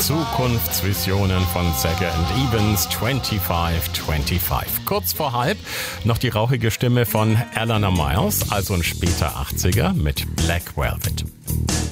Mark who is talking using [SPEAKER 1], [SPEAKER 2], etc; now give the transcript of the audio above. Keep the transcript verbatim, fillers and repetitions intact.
[SPEAKER 1] Zukunftsvisionen von Sager and Evans, fünfundzwanzig fünfundzwanzig. Kurz vor halb noch die rauchige Stimme von Eleanor Miles, also ein später achtziger mit Black Velvet.